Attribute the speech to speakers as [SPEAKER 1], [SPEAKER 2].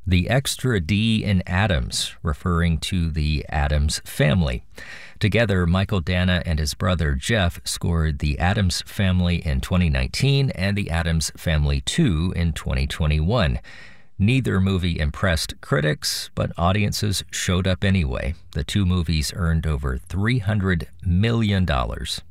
[SPEAKER 1] The extra D in Addams, referring to the Addams Family. Together, Michael Dana and his brother Jeff scored The Addams Family in 2019 and The Addams Family 2 in 2021. Neither movie impressed critics, but audiences showed up anyway. The two movies earned over $300 million.